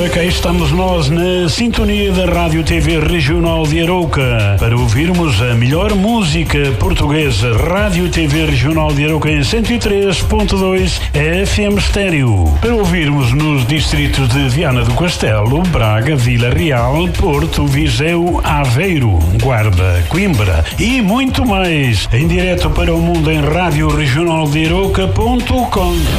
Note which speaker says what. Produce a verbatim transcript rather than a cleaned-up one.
Speaker 1: cá estamos nós na sintonia da Rádio T V Regional de Arouca para ouvirmos a melhor música portuguesa. Rádio T V Regional de Arouca em cento e três ponto dois F M Estéreo. Para ouvirmos nos distritos de Viana do Castelo, Braga, Vila Real, Porto, Viseu, Aveiro, Guarda, Coimbra e muito mais. Em direto para o mundo em rádio regional de arouca ponto com.